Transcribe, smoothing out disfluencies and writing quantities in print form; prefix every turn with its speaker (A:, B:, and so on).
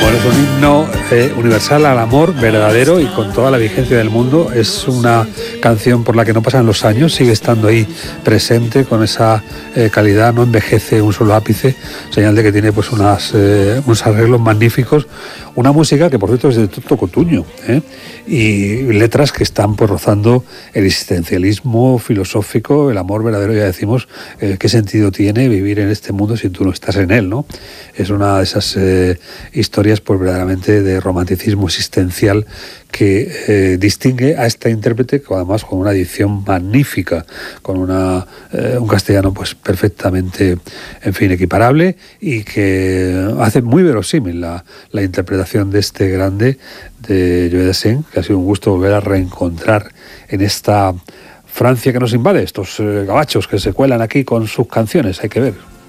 A: Bueno, es un himno universal al amor verdadero y con toda la vigencia del mundo. Es una canción por la que no pasan los años, sigue estando ahí presente con esa calidad, no envejece un solo ápice, señal de que tiene pues unos arreglos magníficos, una música que por cierto es de Toto Cutugno, y letras que están pues rozando el existencialismo filosófico, el amor verdadero. Ya decimos, qué sentido tiene vivir en este mundo si tú no estás en él, ¿no? Es una de esas historias pues verdaderamente de romanticismo existencial que distingue a esta intérprete, además con una dicción magnífica, con un castellano pues perfectamente, en fin, equiparable, y que hace muy verosímil la interpretación de este grande de Joe Dassin, que ha sido un gusto volver a reencontrar en esta Francia que nos invade, estos gabachos que se cuelan aquí con sus canciones. Hay que ver.